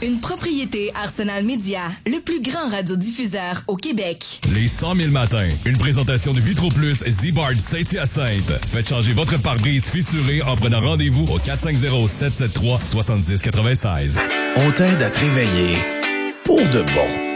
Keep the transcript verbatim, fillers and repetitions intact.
Une propriété Arsenal Média, le plus grand radiodiffuseur au Québec. Les cent mille matins. Une présentation de Vitro Plus Z-Bard Saint-Hyacinthe. Faites changer votre pare-brise fissuré en prenant rendez-vous au quatre cinq zéro, sept sept trois, sept zéro neuf six. On t'aide à te réveiller pour de bon.